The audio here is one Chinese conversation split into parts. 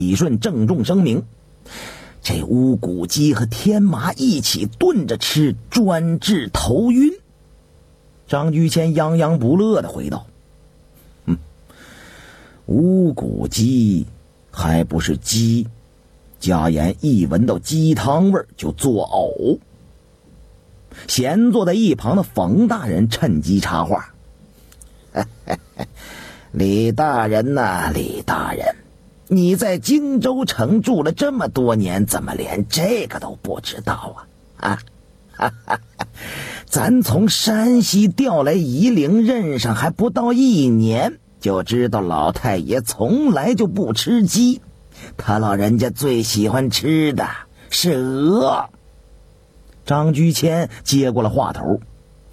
李顺郑重声明，这乌骨鸡和天麻一起炖着吃，专治头晕。张居谦泱泱不乐地回道，乌骨鸡还不是鸡，家言一闻到鸡汤味就作呕。闲坐在一旁的冯大人趁机插话，李大人呐，李大人，你在荆州城住了这么多年，怎么连这个都不知道啊？咱从山西调来夷陵任上还不到1年，就知道老太爷从来就不吃鸡，他老人家最喜欢吃的是鹅。张居谦接过了话头，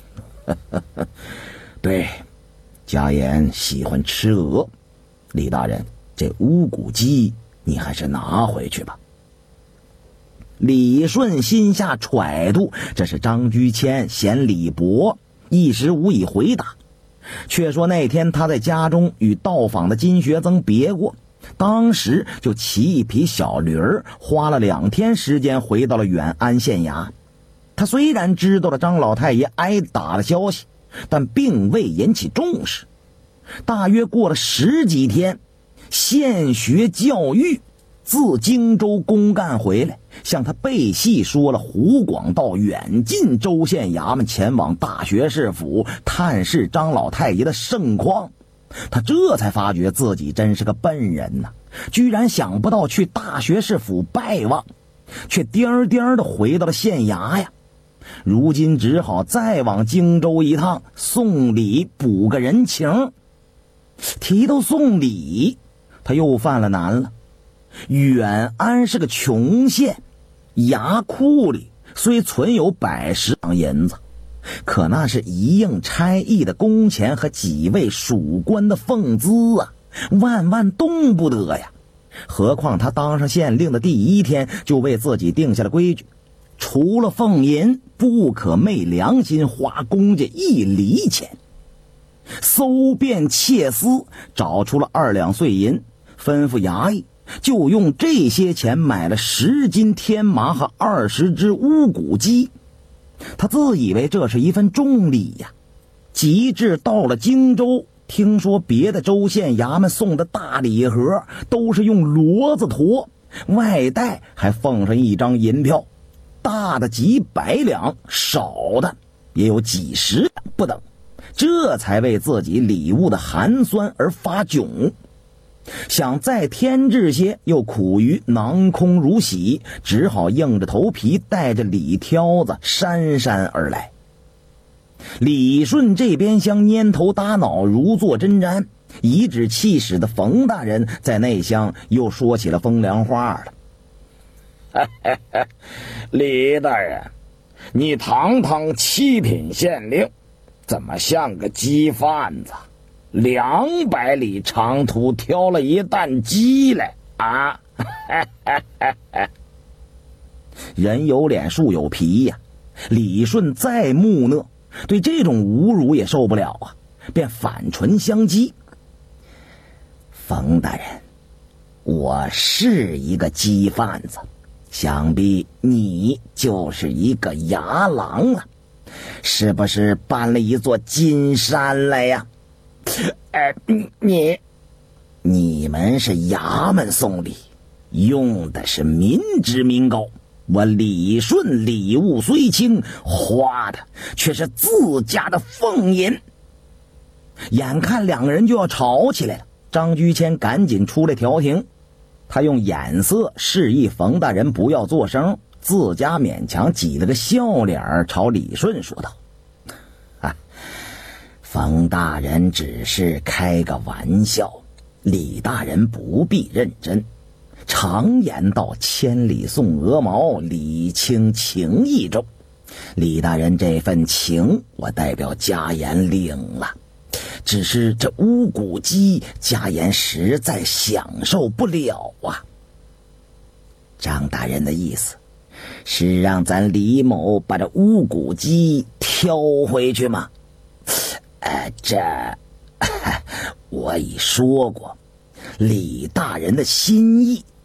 对，家言喜欢吃鹅，李大人，这乌骨鸡你还是拿回去吧。李顺心下揣度，这是张居谦嫌李薄，一时无以回答。却说那天他在家中与到访的金学僧别过，当时就骑一匹小驴儿，花了2天时间回到了远安县衙。他虽然知道了张老太爷挨打的消息，但并未引起重视。大约过了10几天，县学教育自荆州公干回来，向他背细说了胡广道远近州县衙门前往大学士府探视张老太爷的盛况。他这才发觉自己真是个笨人呐，居然想不到去大学士府拜望，却颠颠的回到了县衙呀。如今只好再往荆州一趟，送礼补个人情。提到送礼，他又犯了难了。远安是个穷县，衙库里虽存有110两银子，可那是一应差役的工钱和几位属官的俸资啊，万万动不得呀。何况他当上县令的第1天，就为自己定下了规矩，除了俸银，不可昧良心花公家1厘钱。搜遍窃私，找出了2两碎银，吩咐衙役就用这些钱买了10斤天麻和20只乌骨鸡。他自以为这是一份重礼呀。及至到了荆州，听说别的州县衙门送的大礼盒都是用骡子驮，外带还奉上一张银票，大的几百两，少的也有几十两不等，这才为自己礼物的寒酸而发窘。想再添置些，又苦于囊空如洗，只好硬着头皮带着礼挑子姗姗而来。李顺这边厢蔫头耷脑，如坐针毡，颐指气使的冯大人在内厢又说起了风凉话了。李大人，你堂堂7品县令，怎么像个鸡贩子？200里长途挑了一担鸡来啊！人有脸树有皮呀，李顺再木讷，对这种侮辱也受不了啊，便反唇相讥：冯大人，我是一个鸡贩子，想必你就是一个牙郎了，是不是搬了一座金山来呀？你们是衙门送礼，用的是民脂民膏，我李顺礼物虽轻，花的却是自家的俸银。眼看2个人就要吵起来了，张居谦赶紧出来调停，他用眼色示意冯大人不要作声，自家勉强挤了个笑脸，朝李顺说道：冯大人只是开个玩笑，李大人不必认真。常言道，千里送鹅毛，礼轻情意重。李大人这份情，我代表家言领了。只是这乌骨鸡，家言实在享受不了啊。张大人的意思是让咱李某把这乌骨鸡挑回去吗？我已说过，李大人的心意